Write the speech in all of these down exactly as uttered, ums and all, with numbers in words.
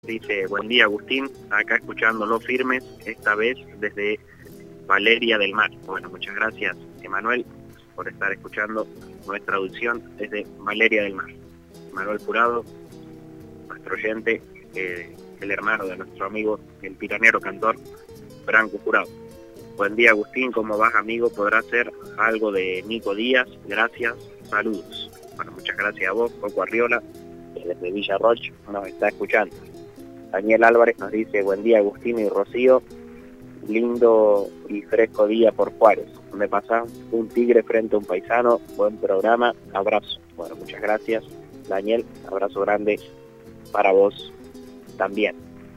Dice, buen día Agustín, acá escuchándolo firmes, esta vez desde Valeria del Mar. Bueno, muchas gracias Emanuel por estar escuchando nuestra audición desde Valeria del Mar. Manuel Jurado, nuestro oyente, eh, el hermano de nuestro amigo, el piranero cantor Franco Jurado. Buen día Agustín, ¿cómo vas amigo? ¿Podrá ser algo de Nico Díaz? Gracias, saludos. Bueno, muchas gracias a vos, Coco Arriola, que desde Villa Roche nos está escuchando. Daniel Álvarez nos dice, buen día Agustín y Rocío, lindo y fresco día por Juárez. Me pasa un tigre frente a un paisano, buen programa, abrazo. Bueno, muchas gracias Daniel, abrazo grande para vos también.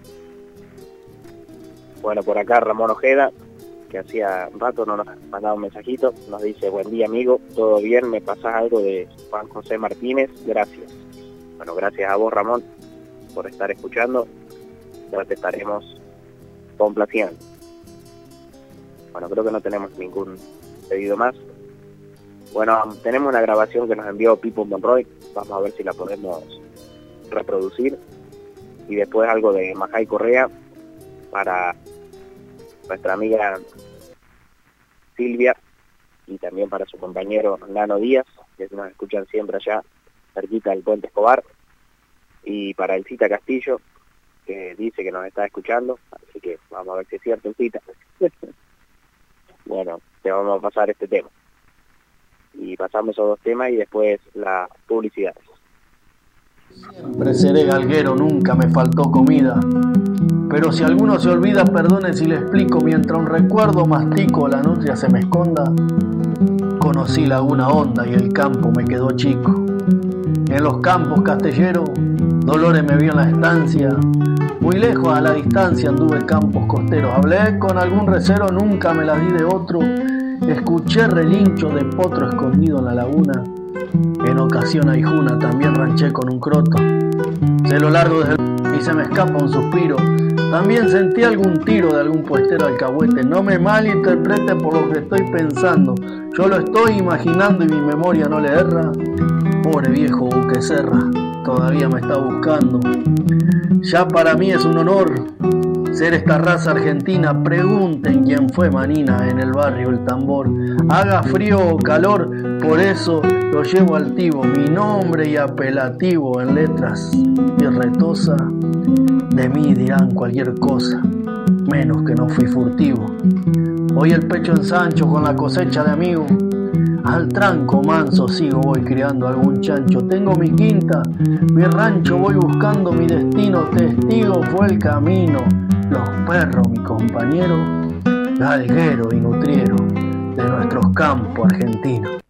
Bueno, por acá Ramón Ojeda, que hacía un rato no nos mandaba un mensajito, nos dice, buen día amigo, todo bien, me pasás algo de Juan José Martínez, gracias. Bueno, gracias a vos Ramón por estar escuchando, ya te estaremos complaciendo. Bueno, creo que no tenemos ningún pedido más. Bueno, tenemos una grabación que nos envió Pipo Monroy, vamos a ver si la podemos reproducir, y después algo de Majay Correa para nuestra amiga Silvia y también para su compañero Nano Díaz, que nos escuchan siempre allá cerquita del Puente Escobar, y para el Cita Castillo, que dice que nos está escuchando, así que vamos a ver si es cierto el Cita. Bueno, te vamos a pasar este tema. Y pasamos esos dos temas y después la publicidad. Siempre seré galguero, nunca me faltó comida. Pero si alguno se olvida, perdone si le explico, mientras un recuerdo mastico, la nutria se me esconda. Conocí Laguna Honda y el campo me quedó chico. En los campos castelleros, Dolores me vio en la estancia. Muy lejos a la distancia anduve campos costeros. Hablé con algún recero, nunca me la di de otro. Escuché relincho de potro escondido en la laguna. En ocasión aijuna también ranché con un croto. Sé lo largo desde el... y se me escapa un suspiro. También sentí algún tiro de algún puestero alcahuete. No me malinterprete por lo que estoy pensando. Yo lo estoy imaginando y mi memoria no le erra. Pobre viejo buque Serra, todavía me está buscando. Ya para mí es un honor ser esta raza argentina. Pregunten quién fue Manina en el barrio El Tambor. Haga frío o calor, por eso lo llevo altivo. Mi nombre y apelativo en letras y retosa. De mí dirán cualquier cosa, menos que no fui furtivo. Hoy el pecho ensancho con la cosecha de amigos. Al tranco manso sigo voy criando algún chancho. Tengo mi quinta, mi rancho voy buscando mi destino. Testigo fue el camino, los perros mi compañero, galguero y nutriero de nuestros campos argentinos.